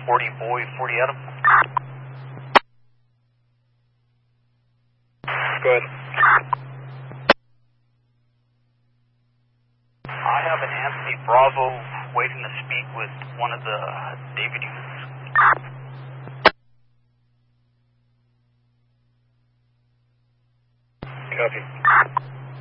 40 boy, 40 Adam. Go ahead. I have an Anthony Bravo waiting to speak with one of the David units. Copy.